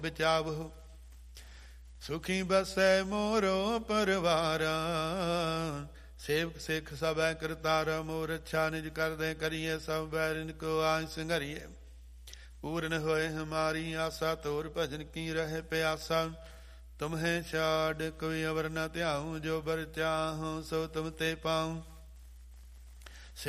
ਬਚਾਵੋ। ਸੁਖੀ ਬਸੈ ਮੋਰੋ ਪਰਵਾਰਾ, ਸੇਵਕ ਸਿੱਖ ਸਭੈ ਕਰਤਾਰਾ। ਮੋਰ ਅੱਛਾ ਨਿਜ ਕਰਦੇ ਕਰੀਏ, ਸਭ ਬੈਰਿਨ ਕੋ ਆਇ ਸੰਘਰੀਏ। ਪੂਰਨ ਹੋਏ ਹਮਾਰੀ ਆਸਾ, ਤੋਰ ਭਜਨ ਕੀ ਰਹੇ ਪਿਆਸਾ। ਤੁਮਹੇ ਛਾੜ ਕੋਈ ਅਵਰ ਨ ਧਿਆਉ, ਜੋ ਬਰ ਚਾਹੋ ਸੋ ਤੁਮ ਤੇ ਪਾਉ।